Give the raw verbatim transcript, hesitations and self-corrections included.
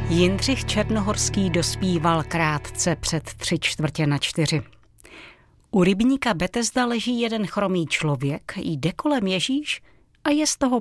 Jindřich Černohorský dospíval krátce před tři čtvrtě na čtyři. U rybníka Betesda leží jeden chromý člověk, jde kolem Ježíš a je z toho